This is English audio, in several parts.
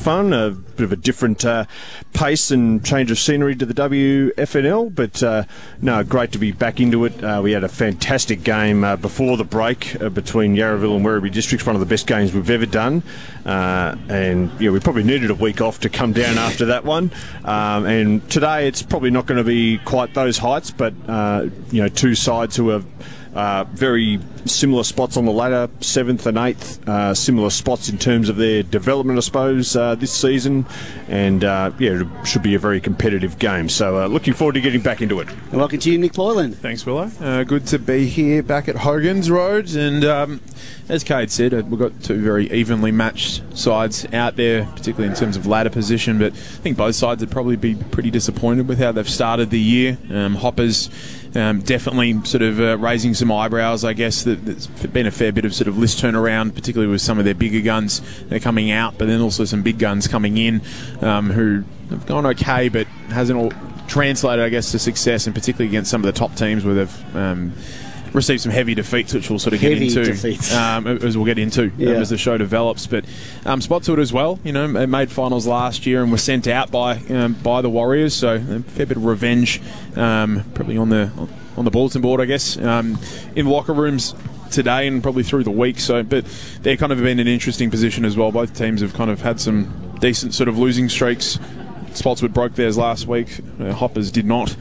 fun. A bit of a different pace and change of scenery to the WFNL, but no, great to be back into it. We had a fantastic game before the break between Yarraville and Werribee Districts, one of the best games we've ever done. And yeah, we probably needed a week off to come down after that one. And today it's probably not going to be quite those heights, but two sides who are very similar spots on the ladder, 7th and 8th, similar spots in terms of their development, I suppose, this season. And it should be a very competitive game. So looking forward to getting back into it. And welcome to you, Nick Boylan. Thanks, Willow. Good to be here back at Hogan's Road. And as Cade said, we've got two very evenly matched sides out there, particularly in terms of ladder position. But I think both sides would probably be pretty disappointed with how they've started the year. Hoppers definitely sort of raising some eyebrows, I guess. There's been a fair bit of sort of list turnaround, particularly with some of their bigger guns that are coming out, but then also some big guns coming in who have gone okay, but hasn't all translated, I guess, to success, and particularly against some of the top teams where they've received some heavy defeats, which we'll sort of get into as we'll get into as the show develops. But Spotswood as well, it made finals last year and was sent out by the Warriors, so a fair bit of revenge probably on the bulletin board, I guess, in locker rooms today and probably through the week. So, but they're kind of been in an interesting position as well. Both teams have kind of had some decent sort of losing streaks. Spotswood broke theirs last week. Hoppers did not.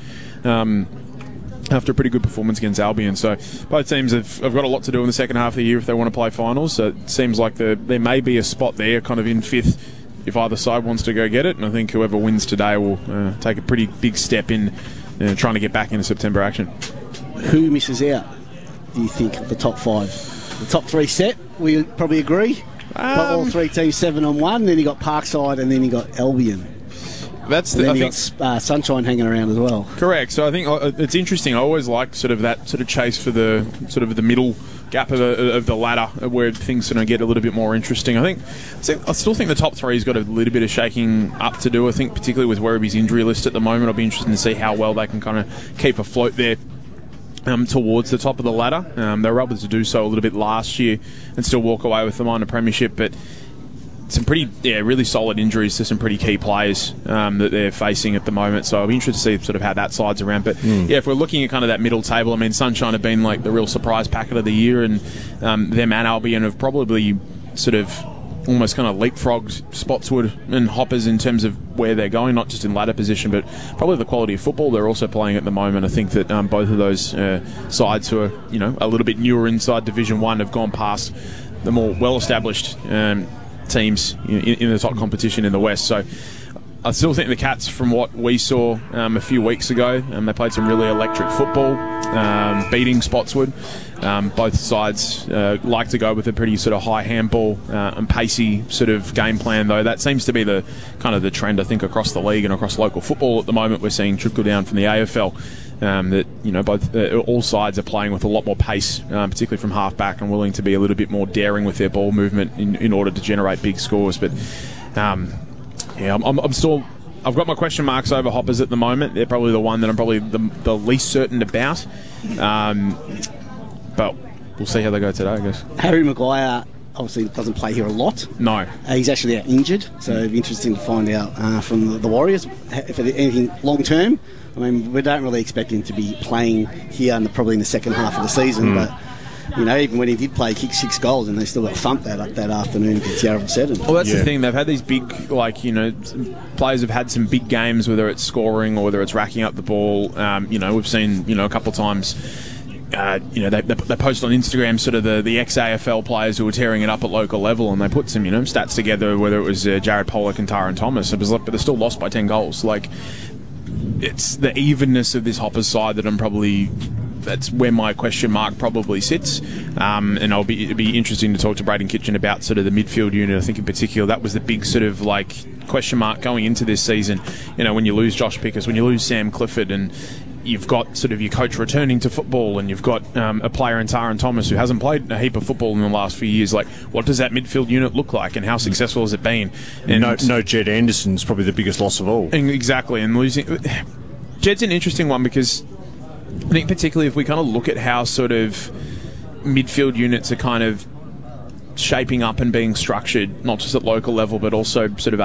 After a pretty good performance against Albion. So both teams have got a lot to do in the second half of the year if they want to play finals. So it seems like there may be a spot there kind of in 5th if either side wants to go get it. And I think whoever wins today will take a pretty big step in trying to get back into September action. Who misses out, do you think, of the top 5? The top 3 set, we probably agree. Got all 3 teams 7-on-1, then you got Parkside and then you got Albion. I think Sunshine hanging around as well. Correct. So I think it's interesting. I always like sort of that sort of chase for the sort of the middle gap of the ladder where things sort of get a little bit more interesting. I still think the top 3's got a little bit of shaking up to do. I think particularly with Werribee's injury list at the moment, I'll be interested to see how well they can kind of keep afloat there towards the top of the ladder. They were able to do so a little bit last year and still walk away with the minor premiership, but some pretty, really solid injuries to some pretty key players that they're facing at the moment. So I'll be interested to see sort of how that side's around. But if we're looking at kind of that middle table, I mean, Sunshine have been like the real surprise packet of the year, and them and Albion have probably sort of almost kind of leapfrogged Spotswood and Hoppers in terms of where they're going, not just in ladder position, but probably the quality of football they're also playing at the moment. I think that both of those sides who are, a little bit newer inside Division 1 have gone past the more well-established teams in the top competition in the West. So I still think the Cats, from what we saw a few weeks ago, they played some really electric football, beating Spotswood. Both sides like to go with a pretty sort of high handball and pacey sort of game plan, though. That seems to be the kind of the trend, I think, across the league and across local football at the moment. We're seeing trickle down from the AFL. That all sides are playing with a lot more pace, particularly from half-back, and willing to be a little bit more daring with their ball movement in order to generate big scores. But I'm still. I've got my question marks over Hoppers at the moment. They're probably the one that I'm probably the least certain about. But we'll see how they go today, I guess. Harry Maguire obviously doesn't play here a lot. No. He's actually out injured, so it'd be interesting to find out from the Warriors if anything long term. I mean, we don't really expect him to be playing here probably in the second half of the season, but even when he did play, he kicked 6 goals and they still got thumped that afternoon against Yarraville Seddon. Well, that's the thing. They've had these big, players have had some big games, whether it's scoring or whether it's racking up the ball. We've seen, a couple of times, they post on Instagram sort of the ex-AFL players who were tearing it up at local level, and they put some, stats together, whether it was Jared Pollock and Tyron Thomas. It was but they're still lost by 10 goals. It's the evenness of this Hoppers side that's where my question mark probably sits. And it'd be interesting to talk to Braden Kitchen about sort of the midfield unit. I think in particular that was the big sort of question mark going into this season. When you lose Josh Pickers, when you lose Sam Clifford, and you've got sort of your coach returning to football, and you've got a player in Tyron Thomas who hasn't played a heap of football in the last few years. What does that midfield unit look like, and how successful has it been? And no Jed Anderson's probably the biggest loss of all. Exactly, and losing Jed's an interesting one, because I think particularly if we kind of look at how sort of midfield units are kind of shaping up and being structured, not just at local level but also sort of